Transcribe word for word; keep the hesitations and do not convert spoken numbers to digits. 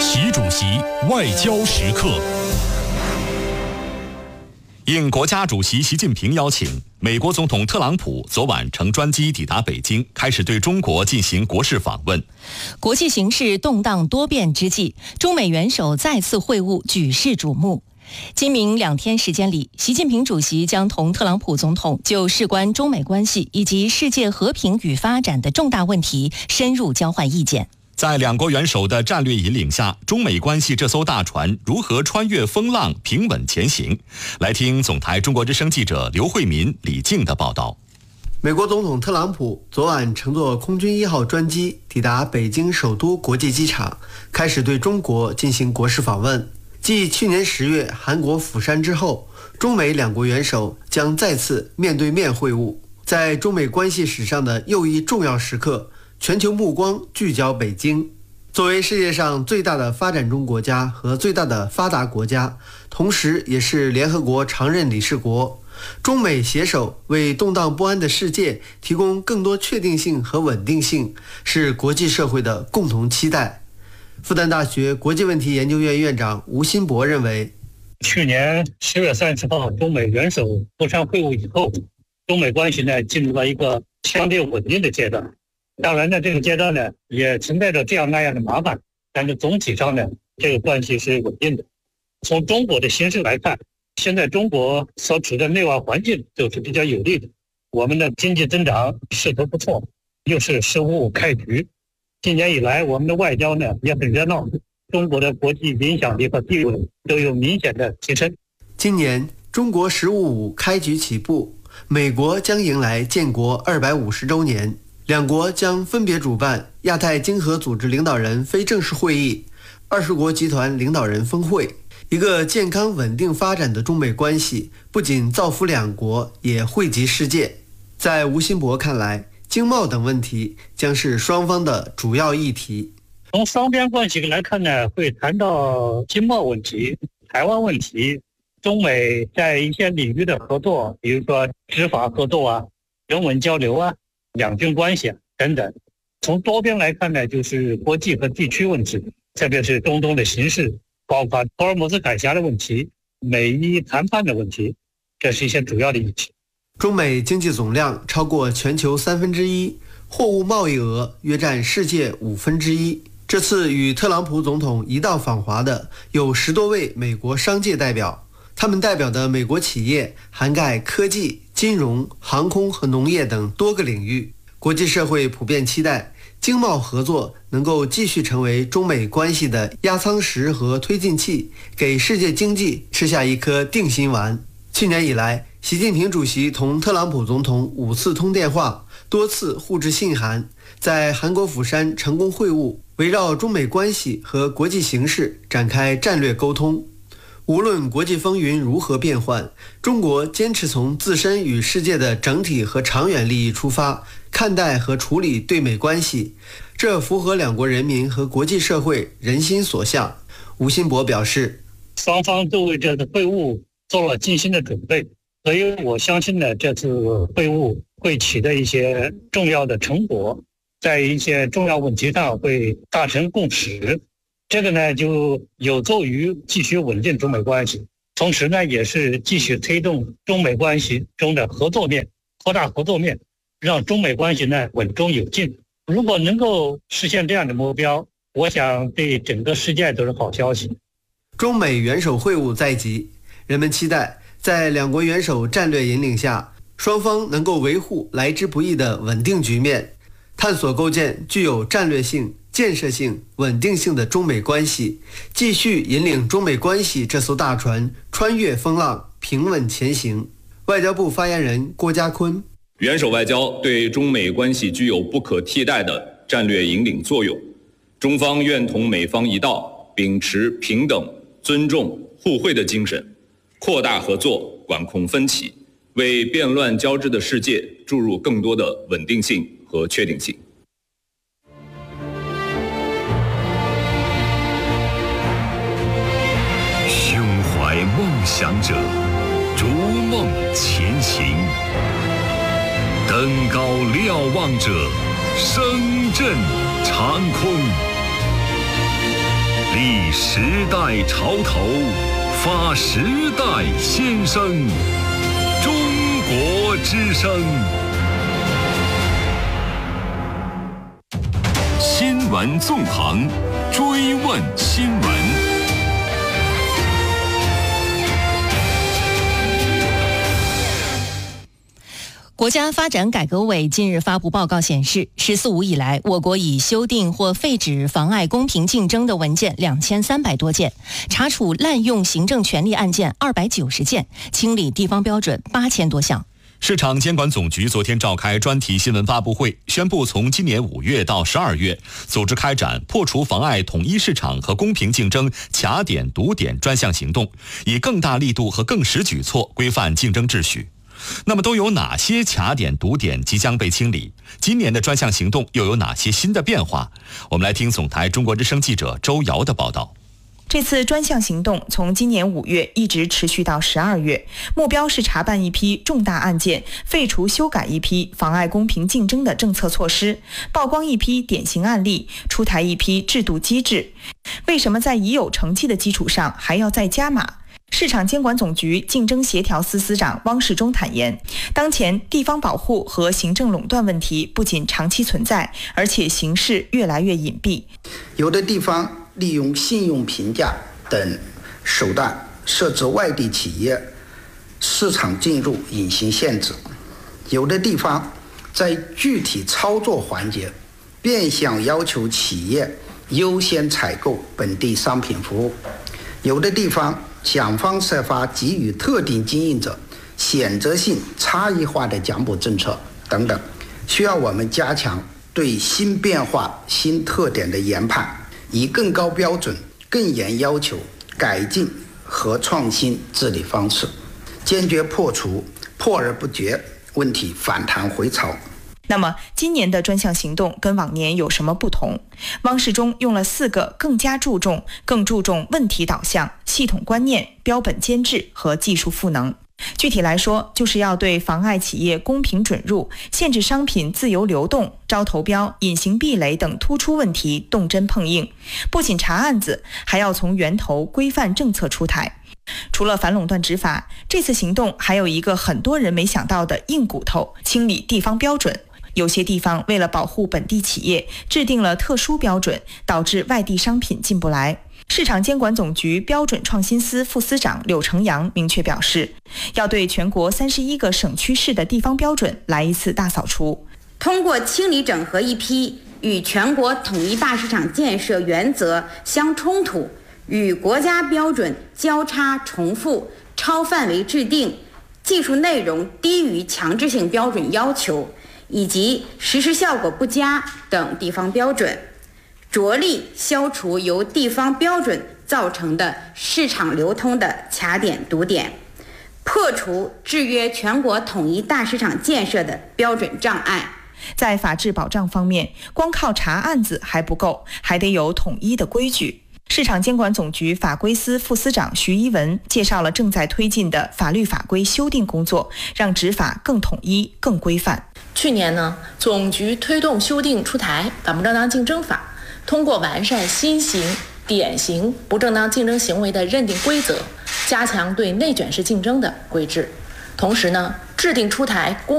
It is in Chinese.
习主席外交时刻。应国家主席习近平邀请，美国总统特朗普昨晚乘专机抵达北京，开始对中国进行国事访问。 国际形势动荡多变之际，中美元首再次会晤，举世瞩目。今明两天时间里，习近平主席将同特朗普总统就事关中美关系以及世界和平与发展的重大问题深入交换意见。 在两国元首的战略引领下，中美关系这艘大船如何穿越风浪，平稳前行？来听总台中国之声记者刘慧民、李静的报道。 美国总统特朗普昨晚乘坐空军一号专机抵达北京首都国际机场，开始对中国进行国事访问。继去年十月韩国釜山之后，中美两国元首将再次面对面会晤。在中美关系史上的又一重要时刻，全球目光聚焦北京。作为世界上最大的发展中国家和最大的发达国家，同时也是联合国常任理事国，中美携手为动荡不安的世界提供更多确定性和稳定性，是国际社会的共同期待。复旦大学国际问题研究院院长吴新博认为， 去年十月三十号中美元首釜山会晤以后，中美关系呢进入了一个相对稳定的阶段。当然呢，这个阶段呢也存在着这样那样的麻烦，但是总体上呢，这个关系是稳定的。从中国的形势来看，现在中国所处的内外环境都是比较有利的，我们的经济增长势头不错，又是十五五开局。今年以来，我们的外交呢也很热闹，中国的国际影响力和地位都有明显的提升。 今年中国十五五开局起步，美国将迎来建国二百五十周年。两国将分别主办亚太经合组织领导人非正式会议、二十国集团领导人峰会。一个健康稳定发展的中美关系不仅造福两国，也惠及世界。在吴新博看来，经贸等问题将是双方的主要议题。 从双边关系来看呢，会谈到经贸问题、台湾问题，中美在一些领域的合作，比如说执法合作啊、人文交流啊、两军关系啊等等。从多边来看呢，就是国际和地区问题，特别是中东的形势，包括霍尔木兹海峡的问题、美伊谈判的问题，这是一些主要的议题。 中美经济总量超过全球三分之一，货物贸易额约占世界五分之一。这次与特朗普总统一道访华的有十多位美国商界代表，他们代表的美国企业涵盖科技、金融、航空和农业等多个领域。国际社会普遍期待经贸合作能够继续成为中美关系的压舱石和推进器，给世界经济吃下一颗定心丸。去年以来，习近平主席同特朗普总统五次通电话，多次互致信函，在韩国釜山成功会晤，围绕中美关系和国际形势展开战略沟通。无论国际风云如何变幻，中国坚持从自身与世界的整体和长远利益出发，看待和处理对美关系，这符合两国人民和国际社会人心所向。吴新博表示， 双方都为这次会晤做了精心的准备，所以我相信呢，这次会晤会取得一些重要的成果，在一些重要问题上会达成共识。这个呢，就有助于继续稳定中美关系，同时呢，也是继续推动中美关系中的合作面、扩大合作面，让中美关系呢稳中有进。如果能够实现这样的目标，我想对整个世界都是好消息。 中美元首会晤在即，人们期待在两国元首战略引领下，双方能够维护来之不易的稳定局面，探索构建具有战略性、建设性、稳定性的中美关系，继续引领中美关系这艘大船穿越风浪，平稳前行。外交部发言人郭家坤， 元首外交对中美关系具有不可替代的战略引领作用，中方愿同美方一道，秉持平等、尊重、互惠的精神，扩大合作，管控分歧，为变乱交织的世界注入更多的稳定性和确定性。 胸怀梦想者，逐梦前行；登高瞭望者，声震长空。 立时代潮头，发时代先声。中国之声。新闻纵横，追问新闻。 国家发展改革委近日发布报告显示，十四五以来，我国已修订或废止妨碍公平竞争的文件两千三百多件，查处滥用行政权力案件二百九十件，清理地方标准八千多项。 市场监管总局昨天召开专题新闻发布会，宣布从今年五月到十二月，组织开展破除妨碍统一市场和公平竞争卡点堵点专项行动，以更大力度和更实举措规范竞争秩序。那么都有哪些卡点堵点即将被清理？今年的专项行动又有哪些新的变化？我们来听总台中国之声记者周瑶的报道。 这次专项行动从今年五月一直持续到十二月，目标是查办一批重大案件，废除修改一批妨碍公平竞争的政策措施，曝光一批典型案例，出台一批制度机制。为什么在已有成绩的基础上还要再加码？市场监管总局竞争协调司司长汪世忠坦言，当前地方保护和行政垄断问题不仅长期存在，而且形势越来越隐蔽。 有的地方利用信用评价等手段设置外地企业市场进入隐形限制，有的地方在具体操作环节变相要求企业优先采购本地商品服务，有的地方想方设法给予特定经营者选择性差异化的奖补政策等等，需要我们加强对新变化新特点的研判，以更高标准更严要求改进和创新治理方式，坚决破除破而不绝问题反弹回潮。 那么今年的专项行动跟往年有什么不同？汪世忠用了四个更加注重、更注重问题导向、系统观念、标本兼治和技术赋能。具体来说，就是要对妨碍企业公平准入、限制商品自由流动、招投标、隐形壁垒等突出问题动真碰硬，不仅查案子，还要从源头规范政策出台。除了反垄断执法，这次行动还有一个很多人没想到的硬骨头，清理地方标准。有些地方为了保护本地企业，制定了特殊标准，导致外地商品进不来。市场监管总局标准创新司副司长柳成阳明确表示，要对全国三十一个省区市的地方标准来一次大扫除， 通过清理整合一批与全国统一大市场建设原则相冲突、与国家标准交叉重复、超范围制定、技术内容低于强制性标准要求以及实施效果不佳等地方标准，着力消除由地方标准造成的市场流通的卡点堵点，破除制约全国统一大市场建设的标准障碍。 在法治保障方面，光靠查案子还不够，还得有统一的规矩。市场监管总局法规司副司长徐一文介绍了正在推进的法律法规修订工作，让执法更统一、更规范。 去年呢，总局推动修订出台《反不正当竞争法》，通过完善新型、典型不正当竞争行为的认定规则，加强对内卷式竞争的规制，同时呢，制定出台公